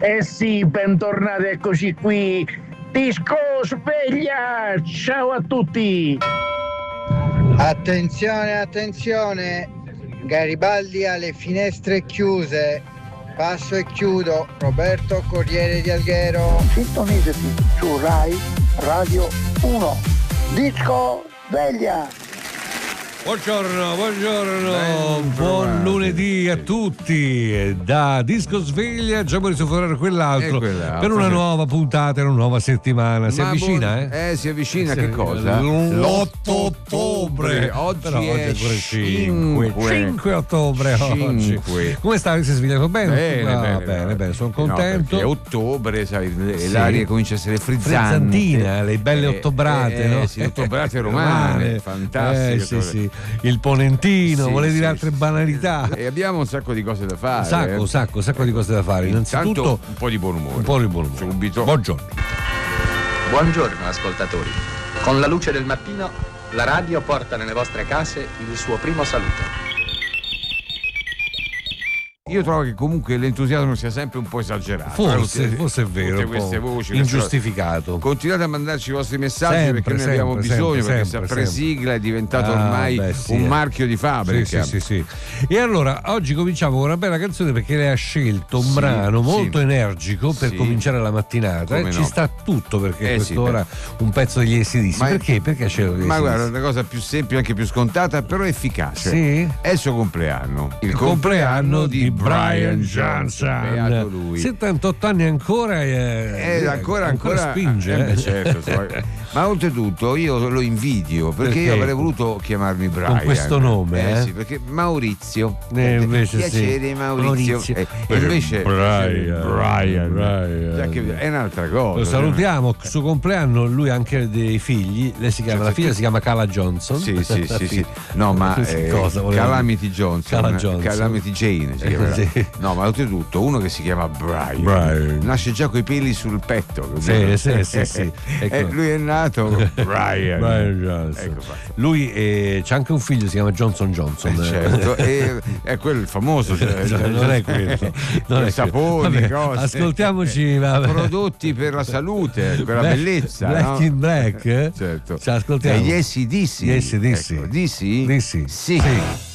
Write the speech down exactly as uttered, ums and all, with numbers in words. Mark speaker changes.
Speaker 1: Eh sì, bentornati, eccoci qui. Disco sveglia! Ciao a tutti!
Speaker 2: Attenzione, attenzione! Garibaldi ha le finestre chiuse. Passo e chiudo. Roberto Corriere di Alghero.
Speaker 1: Sintonizzati su Rai Radio uno. Disco sveglia!
Speaker 3: Buongiorno, buongiorno, buon lunedì a tutti. Da Disco Sveglia ci abbiamo riso fuori quell'altro,
Speaker 4: quell'altro
Speaker 3: per una nuova puntata, una nuova settimana. Si
Speaker 4: Ma
Speaker 3: avvicina,
Speaker 4: buon-
Speaker 3: eh?
Speaker 4: Eh, si avvicina,
Speaker 3: Si
Speaker 4: che
Speaker 3: avvicina
Speaker 4: cosa?
Speaker 3: l'otto ottobre.
Speaker 4: Oggi
Speaker 3: Però oggi
Speaker 4: è
Speaker 3: è pure
Speaker 4: cinque.
Speaker 3: cinque ottobre oggi.
Speaker 4: Cinque.
Speaker 3: Come stai? Si è svegliato bene?
Speaker 4: Bene,
Speaker 3: Ah,
Speaker 4: bene,
Speaker 3: bene, bene, sono
Speaker 4: No,
Speaker 3: contento.
Speaker 4: perché è ottobre, sai, le-
Speaker 3: Sì.
Speaker 4: l'aria comincia a essere frizzante.
Speaker 3: Frizzantina, le belle
Speaker 4: Eh,
Speaker 3: ottobrate,
Speaker 4: eh,
Speaker 3: no?
Speaker 4: sì, ottobrate romane, fantastiche.
Speaker 3: Eh, sì, sì. Il ponentino,
Speaker 4: Sì,
Speaker 3: vuole dire
Speaker 4: sì,
Speaker 3: altre
Speaker 4: sì.
Speaker 3: banalità.
Speaker 4: E abbiamo un sacco di cose da fare.
Speaker 3: Un sacco,
Speaker 4: eh.
Speaker 3: un sacco, un sacco di cose da fare.
Speaker 4: Intanto
Speaker 3: Innanzitutto
Speaker 4: un po' di buon umore.
Speaker 3: un po' di buon umore.
Speaker 4: Subito.
Speaker 3: Buongiorno.
Speaker 5: Buongiorno ascoltatori. Con la luce del mattino, la radio porta nelle vostre case il suo primo saluto.
Speaker 4: Io trovo che comunque l'entusiasmo sia sempre un po' esagerato.
Speaker 3: Forse,
Speaker 4: Tutte-
Speaker 3: forse è vero,
Speaker 4: tutte
Speaker 3: un po'
Speaker 4: queste voci,
Speaker 3: ingiustificato.
Speaker 4: Continuate a mandarci i vostri messaggi,
Speaker 3: Sempre,
Speaker 4: perché noi
Speaker 3: sempre,
Speaker 4: abbiamo bisogno,
Speaker 3: sempre,
Speaker 4: perché
Speaker 3: sempre,
Speaker 4: sempre sigla è diventato
Speaker 3: Ah,
Speaker 4: ormai
Speaker 3: beh, sì,
Speaker 4: un
Speaker 3: eh.
Speaker 4: marchio di fabbrica.
Speaker 3: Sì, sì, sì, sì. E allora oggi cominciamo con una bella canzone, perché lei ha scelto un
Speaker 4: Sì,
Speaker 3: brano
Speaker 4: sì.
Speaker 3: molto energico per
Speaker 4: Sì.
Speaker 3: cominciare la mattinata.
Speaker 4: Come
Speaker 3: E
Speaker 4: no.
Speaker 3: ci sta tutto, perché
Speaker 4: Eh,
Speaker 3: a
Speaker 4: sì,
Speaker 3: quest'ora un pezzo degli A C D C.
Speaker 4: Ma-
Speaker 3: Perché? Perché ha scelto gli
Speaker 4: Ma
Speaker 3: A C D C?
Speaker 4: guarda, una cosa più semplice, anche più scontata, però efficace.
Speaker 3: Sì?
Speaker 4: È il suo compleanno.
Speaker 3: Il compleanno di Brian Johnson.
Speaker 4: Beato lui.
Speaker 3: settantotto anni ancora e
Speaker 4: Eh, ancora, ancora
Speaker 3: spinge.
Speaker 4: eh,
Speaker 3: eh.
Speaker 4: beh, certo, insomma. Ma oltretutto io lo invidio, perché,
Speaker 3: Perché?
Speaker 4: io avrei voluto chiamarmi Brian.
Speaker 3: questo nome, eh?
Speaker 4: Sì, perché Maurizio.
Speaker 3: Eh, invece
Speaker 4: piacere
Speaker 3: sì.
Speaker 4: Maurizio.
Speaker 3: Maurizio.
Speaker 4: Eh, e invece
Speaker 3: Brian,
Speaker 4: Brian.
Speaker 3: Brian.
Speaker 4: Già che è un'altra cosa.
Speaker 3: Lo salutiamo, suo compleanno, lui ha anche dei figli, lei si chiama,
Speaker 4: Cioè,
Speaker 3: la figlia
Speaker 4: tu-
Speaker 3: si chiama Cala Johnson.
Speaker 4: Sì, sì,
Speaker 3: La
Speaker 4: sì,
Speaker 3: figlia.
Speaker 4: sì. No, ma eh,
Speaker 3: Cosa volevo
Speaker 4: Calamity
Speaker 3: dire?
Speaker 4: Johnson,
Speaker 3: Cala Johnson.
Speaker 4: Calamity Jane si chiamerà.
Speaker 3: Sì.
Speaker 4: No, ma oltretutto uno che si chiama Brian,
Speaker 3: Brian.
Speaker 4: nasce già coi peli sul petto.
Speaker 3: Sì, sì, sì, sì.
Speaker 4: E
Speaker 3: Ecco.
Speaker 4: lui è nato Brian.
Speaker 3: Brian Johnson.
Speaker 4: Ecco fatto.
Speaker 3: Lui eh, c'ha anche un figlio, si chiama Johnson Johnson.
Speaker 4: Eh, certo, e, è quello il famoso, cioè,
Speaker 3: Cioè, non è quello, non è
Speaker 4: saponi,
Speaker 3: quello. Vabbè,
Speaker 4: cose.
Speaker 3: ascoltiamoci, vabbè.
Speaker 4: Prodotti per la salute, per la
Speaker 3: Black-
Speaker 4: bellezza,
Speaker 3: Black
Speaker 4: no?
Speaker 3: in Black, eh?
Speaker 4: Certo.
Speaker 3: Ci ascoltiamo.
Speaker 4: E gli A C D C.
Speaker 3: Gli A C D C.
Speaker 4: Ecco, D C?
Speaker 3: D C.
Speaker 4: Sì.
Speaker 3: Sì.